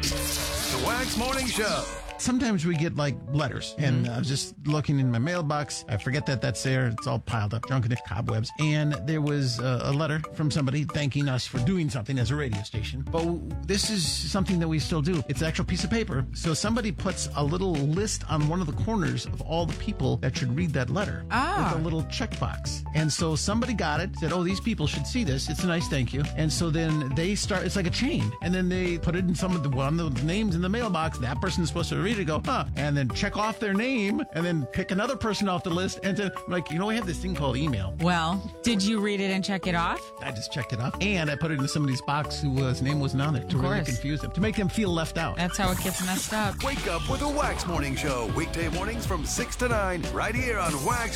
The Wax Morning Show. Sometimes we get like letters, and I was just looking in my mailbox. I forget that that's there. It's all piled up, junk in it, cobwebs. And there was a letter from somebody thanking us for doing something as a radio station. But this is something that we still do. It's an actual piece of paper. So somebody puts a little list on one of the corners of all the people that should read that letter with a little checkbox. And so somebody got it, said, oh, these people should see this. It's a nice thank you. And so then they start, it's like a chain. And then they put it in one of the names in the mailbox. That person's supposed to read it, go, and then check off their name, and then pick another person off the list, and then, like, we have this thing called email. Well, did you read it and check it off? I just checked it off, and I put it in somebody's box whose name wasn't on there to really confuse them, to make them feel left out. That's how it gets messed up. Wake up with the Wax Morning Show, weekday mornings from 6 to 9, right here on Wax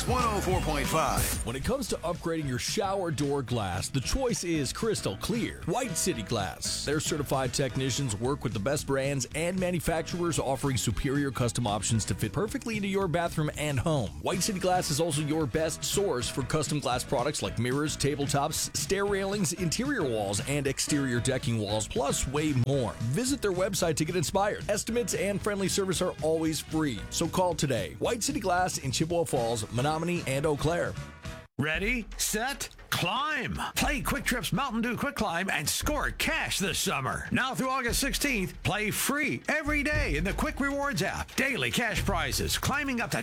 104.5. When it comes to upgrading your shower door glass, the choice is crystal clear. White City Glass. Their certified technicians work with the best brands and manufacturers, offering superior custom options to fit perfectly into your bathroom and home. White City Glass is also your best source for custom glass products like mirrors, tabletops, stair railings, interior walls, and exterior decking walls, plus way more. Visit their website to get inspired. Estimates and friendly service are always free, so call today. White City Glass in Chippewa Falls, Menominee, and Eau Claire. Ready, set, climb. Play Quick Trip's Mountain Dew Quick Climb and score cash this summer. Now through August 16th, play free every day in the Quick Rewards app. Daily cash prizes climbing up to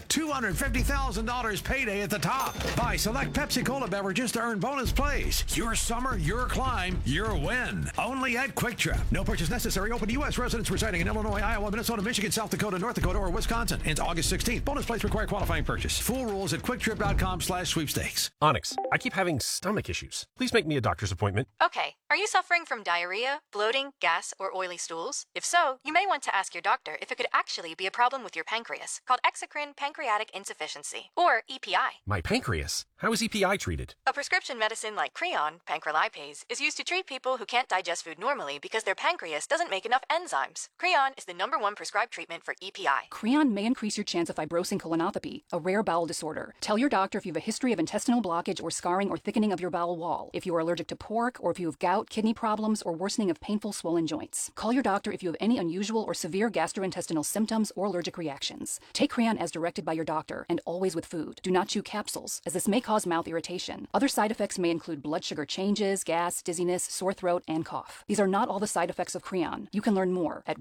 $250,000 payday at the top. Buy select Pepsi Cola beverages to earn bonus plays. Your summer, your climb, your win. Only at Quick Trip. No purchase necessary. Open to U.S. residents residing in Illinois, Iowa, Minnesota, Michigan, South Dakota, North Dakota, or Wisconsin. Ends August 16th. Bonus plays require qualifying purchase. Full rules at quicktrip.com/sweepstakes. Onyx, I keep having stomach issues. Please make me a doctor's appointment. Okay, are you suffering from diarrhea, bloating, gas, or oily stools? If so, you may want to ask your doctor if it could actually be a problem with your pancreas, called exocrine pancreatic insufficiency, or EPI. My pancreas? How is EPI treated? A prescription medicine like Creon, pancrelipase, is used to treat people who can't digest food normally because their pancreas doesn't make enough enzymes. Creon is the #1 prescribed treatment for EPI. Creon may increase your chance of fibrosing colonopathy, a rare bowel disorder. Tell your doctor if you have a history of intestinal blockage or scarring or thickening of your bowel wall, if you are allergic to pork, or if you have gout, kidney problems, or worsening of painful swollen joints. Call your doctor if you have any unusual or severe gastrointestinal symptoms or allergic reactions. Take Creon as directed by your doctor, and always with food. Do not chew capsules, as this may cause mouth irritation. Other side effects may include blood sugar changes, gas, dizziness, sore throat, and cough. These are not all the side effects of Creon. You can learn more at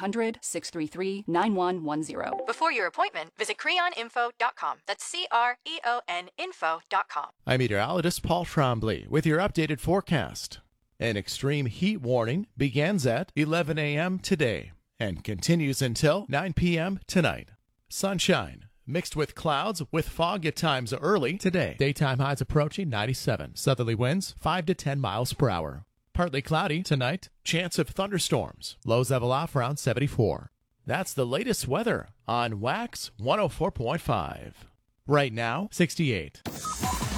1-800-633-9110. Before your appointment, visit creoninfo.com. That's CREON info.com. I'm meteorologist Paul Trombley with your updated forecast. An extreme heat warning begins at 11 a.m. today and continues until 9 p.m. tonight. Sunshine mixed with clouds with fog at times early today. Daytime highs approaching 97. Southerly winds 5 to 10 miles per hour. Partly cloudy tonight. Chance of thunderstorms. Lows level off around 74. That's the latest weather on Wax 104.5. Right now, 68.